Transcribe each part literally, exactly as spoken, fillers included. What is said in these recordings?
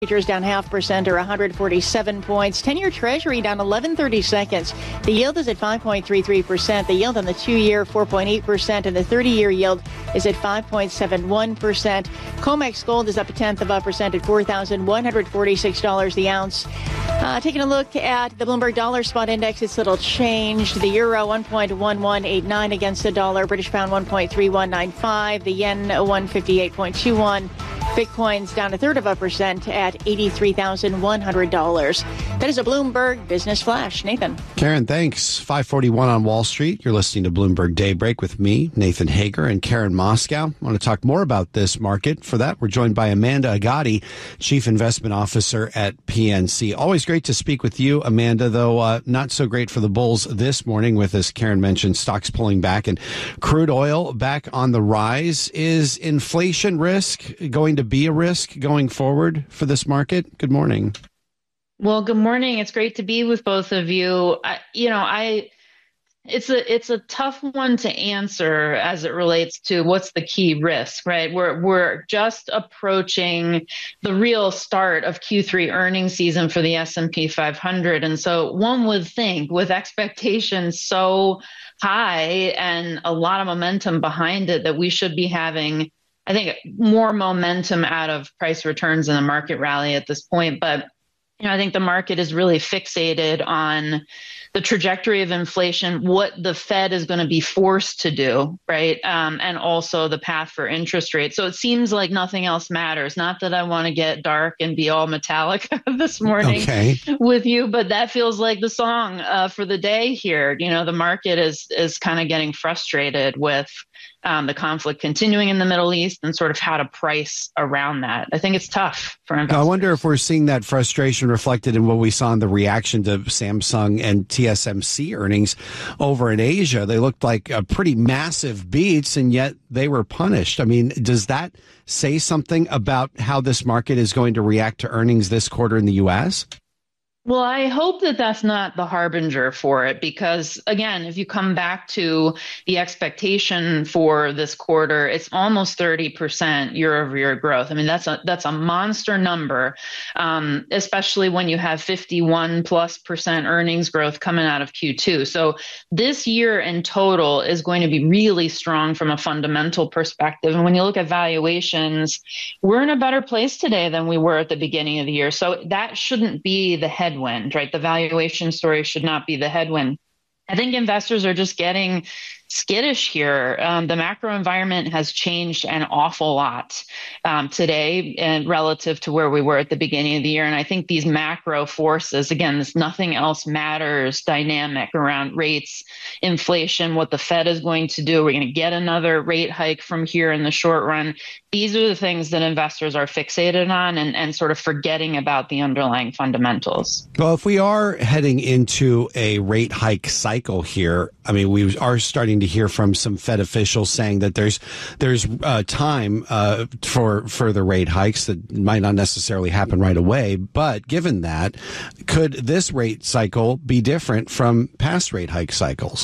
Futures down half percent or one hundred forty-seven points. ten-year Treasury down eleven thirty-seconds. The yield is at five point three three percent. The yield on the two-year four point eight percent, and the thirty-year yield is at five point seven one percent. COMEX gold is up a tenth of a percent at four thousand one hundred forty-six dollars the ounce. Uh, taking a look at the Bloomberg Dollar Spot Index, it's little changed. The euro one point one one eight nine against the dollar. British pound one point three one nine five. The yen one fifty-eight point two one. Bitcoin's down a third of a percent at eighty-three thousand one hundred dollars. That is a Bloomberg Business Flash. Nathan. Karen, thanks. five forty-one on Wall Street. You're listening to Bloomberg Daybreak with me, Nathan Hager, and Karen Moscow. I want to talk more about this market. For that, we're joined by Amanda Agati, Chief Investment Officer at P N C. Always great to speak with you, Amanda, though uh, not so great for the bulls this morning with, as Karen mentioned, stocks pulling back and crude oil back on the rise. Is inflation risk going to be a risk going forward for this market? Good morning. Well, good morning. It's great to be with both of you. I, you know, I it's a it's a tough one to answer as it relates to what's the key risk, right? We're we're just approaching the real start of Q three earnings season for the S and P five hundred, and so one would think with expectations so high and a lot of momentum behind it that we should be having, I think, more momentum out of price returns in the market rally at this point. But, you know, I think the market is really fixated on the trajectory of inflation, what the Fed is going to be forced to do, right? Um, and also the path for interest rates. So it seems like nothing else matters. Not that I want to get dark and be all metallic this morning okay. with you, but that feels like the song uh, for the day here. You know, the market is is kind of getting frustrated with Um, the conflict continuing in the Middle East and sort of how to price around that. I think it's tough for investors. I wonder if we're seeing that frustration reflected in what we saw in the reaction to Samsung and T S M C earnings over in Asia. They looked like a pretty massive beats, and yet they were punished. I mean, does that say something about how this market is going to react to earnings this quarter in the U S? Well, I hope that that's not the harbinger for it, because, again, if you come back to the expectation for this quarter, it's almost thirty percent year over year growth. I mean, that's a that's a monster number, um, especially when you have fifty-one plus percent earnings growth coming out of Q two. So this year in total is going to be really strong from a fundamental perspective. And when you look at valuations, we're in a better place today than we were at the beginning of the year. So that shouldn't be the head headwind, right? The valuation story should not be the headwind. I think investors are just getting skittish here. Um, the macro environment has changed an awful lot um, today and relative to where we were at the beginning of the year. And I think these macro forces, again, this nothing else matters dynamic around rates, inflation, what the Fed is going to do. We're going to get another rate hike from here in the short run. These are the things that investors are fixated on and, and sort of forgetting about the underlying fundamentals. Well, if we are heading into a rate hike cycle here, I mean, we are starting to hear from some Fed officials saying that there's there's uh, time uh, for further rate hikes that might not necessarily happen right away. But given that, could this rate cycle be different from past rate hike cycles?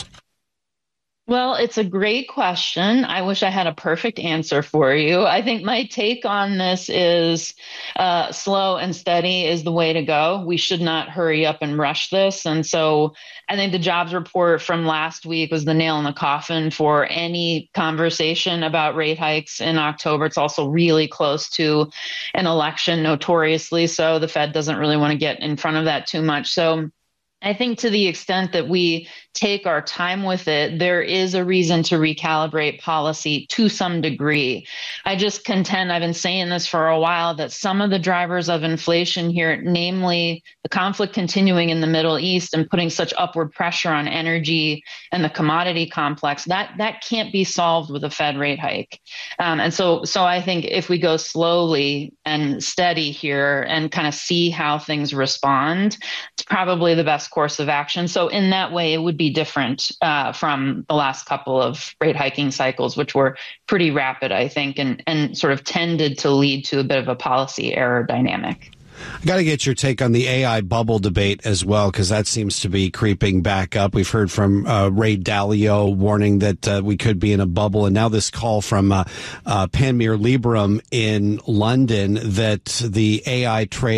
Well, it's a great question. I wish I had a perfect answer for you. I think my take on this is uh, slow and steady is the way to go. We should not hurry up and rush this. And so I think the jobs report from last week was the nail in the coffin for any conversation about rate hikes in October. It's also really close to an election, notoriously. So the Fed doesn't really want to get in front of that too much. So I think to the extent that we take our time with it, there is a reason to recalibrate policy to some degree. I just contend, I've been saying this for a while, that some of the drivers of inflation here, namely the conflict continuing in the Middle East and putting such upward pressure on energy and the commodity complex, that that can't be solved with a Fed rate hike. Um, and so, so I think if we go slowly and steady here and kind of see how things respond, it's probably the best course of action. So in that way, it would be different uh, from the last couple of rate hiking cycles, which were pretty rapid, I think, and, and sort of tended to lead to a bit of a policy error dynamic. I got to get your take on the A I bubble debate as well, because that seems to be creeping back up. We've heard from uh, Ray Dalio warning that uh, we could be in a bubble, and now this call from uh, uh, Panmure Liberum in London that the A I trade